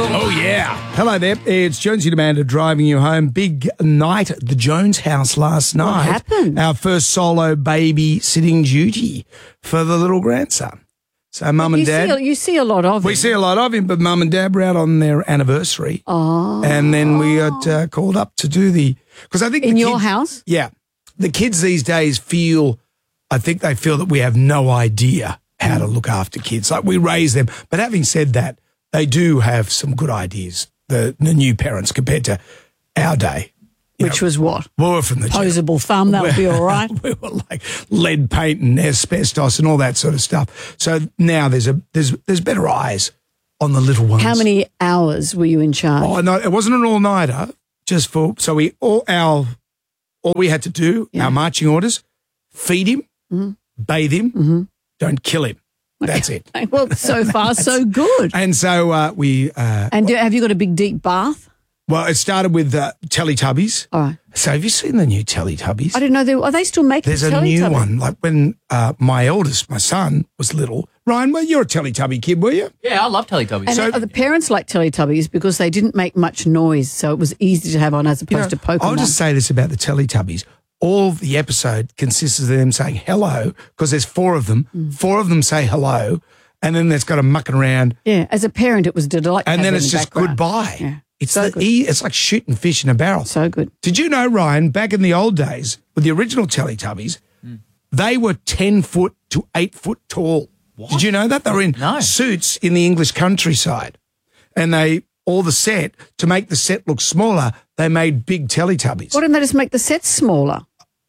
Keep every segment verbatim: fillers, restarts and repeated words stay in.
Oh, yeah. Hello there. It's Jonesy Demander driving you home. Big night at the Jones house last night. What happened? Our first solo baby sitting duty for the little grandson. So mum and you dad. See, you see a lot of we him. see a lot of him, but mum and dad were out on their anniversary. Oh. And then we got uh, called up to do the... Because I think In the your kids, house? Yeah. The kids these days feel... I think they feel that we have no idea how to look after kids. Like, we raise them. But having said that, they do have some good ideas, the, the new parents, compared to our day. You Which know, was what? we were from the Posable thumb, that would be all right. We were like lead paint and asbestos and all that sort of stuff. So now there's a there's there's better eyes on the little ones. How many hours were you in charge? Oh no, it wasn't an all-nighter. Just for so we all our all we had to do, Yeah. our marching orders: feed him, Mm-hmm. bathe him, Mm-hmm. don't kill him. That's it. Well, so far, so good. And so uh, we. Uh, And do, have you got a big, deep bath? well, it started with uh, Teletubbies. All right. So have you seen the new Teletubbies? I didn't know. They, are they still making There's a Teletubbies? new one. Like when uh, my eldest, my son, was little. Ryan, well, you're a Teletubby kid, were you? Yeah, I love Teletubbies. And So- uh, the parents like Teletubbies because they didn't make much noise, so it was easy to have on as opposed You know, to Pokemon. I'll just say this about the Teletubbies. All of the episode consists of them saying hello, because there's four of them. Mm. Four of them say hello, and then there's got them mucking around, yeah, as a parent, it was a delight. to and have then them it's in the just background. goodbye. Yeah. It's So the good. e, it's like shooting fish in a barrel. So good. Did you know, Ryan, back in the old days with the original Teletubbies, they were ten foot to eight foot tall. Did you know that? They were in No. suits in the English countryside. And they, all the set, to make the set look smaller, they made big Teletubbies. Why don't they just make the sets smaller?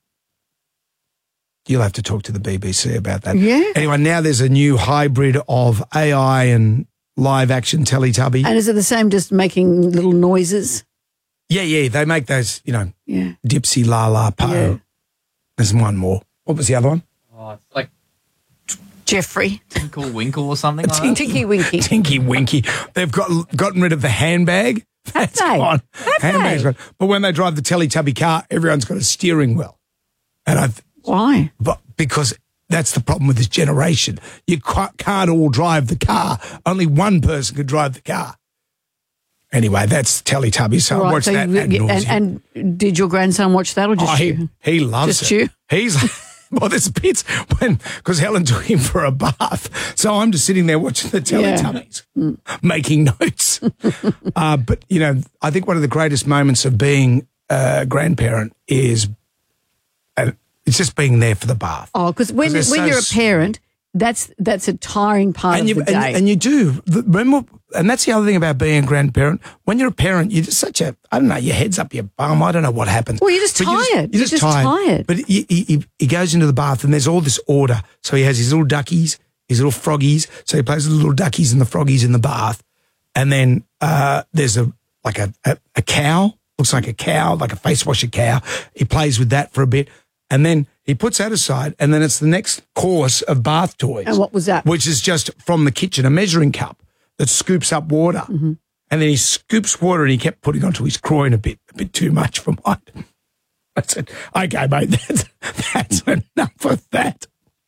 You'll have to talk to the B B C about that. Yeah. Anyway, now there's a new hybrid of A I and live action Teletubby. And is it the same, just making little noises? yeah, yeah, they make those, you know, Yeah. Dipsy, La La, Po. Yeah. There's one more. What was the other one? Oh, it's like Jeffrey. Tinkle Winkle or something like that. Tinky Winky. Tinky Winky. They've got gotten rid of the handbag. That's they? gone. Have Handbag's they? gone. But when they drive the Teletubby car, everyone's got a steering wheel. And I, Why? but because that's the problem with this generation. You ca- can't all drive the car. Only one person can drive the car. Anyway, that's Teletubby. So I Right, watched so that you- ad and, nauseam. and did your grandson watch that or just Oh, he, you? he loves Just it. you? He's well, there's bits when because Helen took him for a bath, so I'm just sitting there watching the Yeah. Teletubbies, making notes. uh, but you know, I think one of the greatest moments of being a grandparent is uh, it's just being there for the bath. Oh, because when, 'Cause when they're you're a so parent, that's that's a tiring part and of you the day. and, and you do The- remember, and that's the other thing about being a grandparent. When you're a parent, you're just such a I don't know, your head's up your bum. I don't know what happens. Well, you're just But tired. You're just, tired. But he, he, he- he goes into the bath and there's all this order. So he has his little duckies, his little froggies. So he plays with the little duckies and the froggies in the bath, and then uh, there's a like a, a a cow. Looks like a cow, like a face washer cow. He plays with that for a bit, and then he puts that aside, and then it's the next course of bath toys. And what was that? Which is just from the kitchen, a measuring cup that scoops up water. Mm-hmm. And then he scoops water and he kept putting onto his groin a bit, a bit too much for mine. I said, okay, mate, that's, that's enough of that.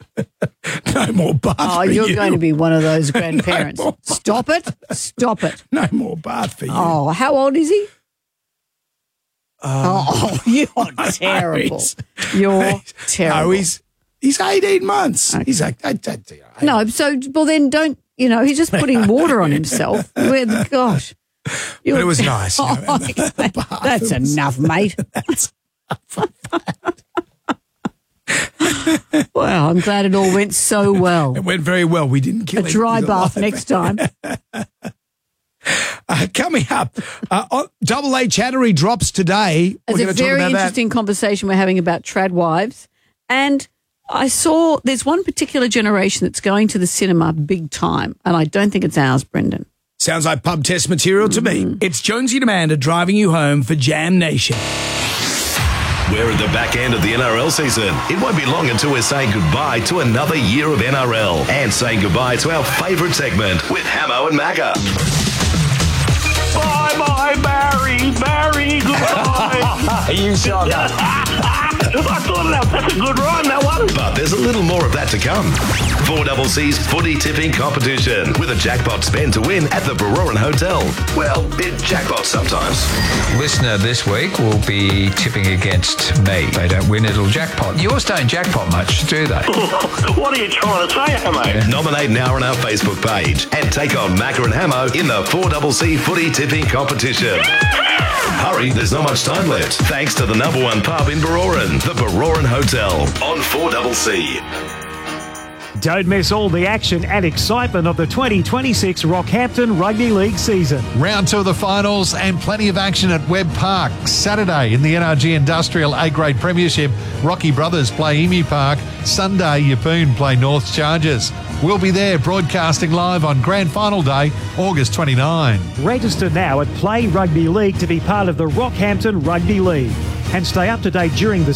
No more bath Oh, for you're you. going to be one of those grandparents. more. Stop it. Stop it. No more bath for you. Oh, how old is he? oh, you're terrible. he's- You're terrible. No, he's, he's eighteen months. He's like, I, I, I, No, so, well, then don't, you know, he's just putting water on himself. Where the, gosh. But it was nice. You know, Oh, the bath that's was- enough, mate. Well, I'm glad it all went so well. It went very well. We didn't kill A him. dry He's bath alive. next time. Uh, coming up, uh, oh, Double A Chattery drops today. It's We're a going to talk very about that. interesting conversation we're having about trad wives. And I saw there's one particular generation that's going to the cinema big time. And I don't think it's ours, Brendan. Sounds like pub test material to me. It's Jonesy Demander driving you home for Jam Nation. We're at the back end of the N R L season. It won't be long until we're saying goodbye to another year of N R L and saying goodbye to our favourite segment with Hamo and Magga. Bye bye, Barry. Barry, goodbye. You shot that. I thought that, that's a good rhyme, that one. But there's a little more of that to come. four C C's footy tipping competition with a jackpot spend to win at the Baroran Hotel. Well, it jackpots sometimes. Listener this week will be tipping against me. They don't win, it'll jackpot. Yours don't jackpot much, do they? What are you trying to say, Hamo? Nominate now on our Facebook page and take on Macca and Hamo in the four C C footy tipping competition. Hurry, there's not much time left. Thanks to the number one pub in Baroran, the Baroran Hotel on four C C. Don't miss all the action and excitement of the twenty twenty-six Rockhampton Rugby League season. Round two of the finals and plenty of action at Webb Park. Saturday in the N R G Industrial A-Grade Premiership, Rocky Brothers play Emu Park. Sunday, Yeppoon play North Chargers. We'll be there broadcasting live on Grand Final Day, August twenty-ninth. Register now at Play Rugby League to be part of the Rockhampton Rugby League and stay up to date during the